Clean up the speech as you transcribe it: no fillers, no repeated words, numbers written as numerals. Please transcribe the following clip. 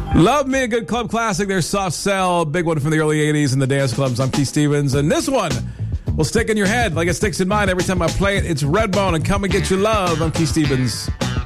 Love Me, a good club classic. There's Soft Cell, big one from the early 80s in the dance clubs. I'm Keith Stevens, and this one will stick in your head like it sticks in mine every time I play it. It's Redbone and Come and Get Your Love. I'm Keith Stevens.